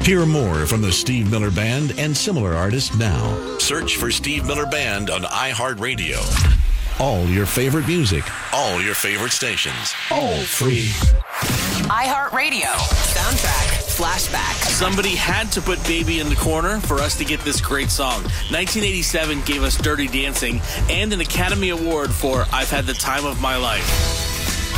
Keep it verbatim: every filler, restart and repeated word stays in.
Hear more from the Steve Miller Band and similar artists now. Search for Steve Miller Band on iHeartRadio. All your favorite music, all your favorite stations, all free. iHeartRadio. Soundtrack. Flashback. Somebody had to put Baby in the corner for us to get this great song. nineteen eighty-seven gave us Dirty Dancing and an Academy Award for I've Had the Time of My Life.